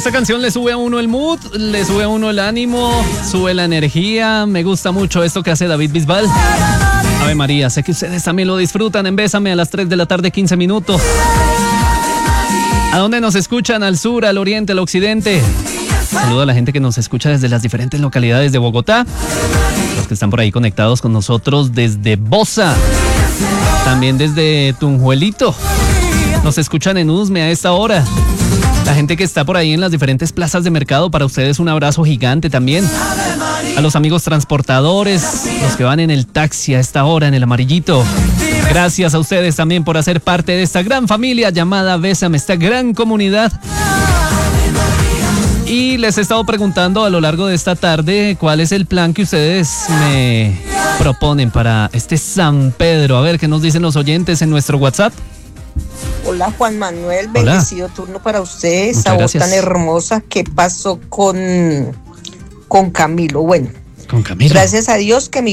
Esta canción le sube a uno el mood, le sube a uno el ánimo, sube la energía. Me gusta mucho esto que hace David Bisbal. Ave María, sé que ustedes también lo disfrutan en Bésame a las 3 de la tarde, 15 minutos. ¿A dónde nos escuchan? Al sur, al oriente, al occidente. Saludo a la gente que nos escucha desde las diferentes localidades de Bogotá. Los que están por ahí conectados con nosotros desde Bosa. También desde Tunjuelito. Nos escuchan en Usme a esta hora. La gente que está por ahí en las diferentes plazas de mercado, para ustedes un abrazo gigante también. A los amigos transportadores, los que van en el taxi a esta hora, en el amarillito. Gracias a ustedes también por hacer parte de esta gran familia llamada Bésame, esta gran comunidad. Y les he estado preguntando a lo largo de esta tarde cuál es el plan que ustedes me proponen para este San Pedro. A ver, ¿qué nos dicen los oyentes en nuestro WhatsApp? Hola Juan Manuel, Hola. bendecido turno para usted, esa Muchas voz gracias. tan hermosa. ¿Qué pasó con Camilo? Bueno, Con Camilo. gracias a Dios que mi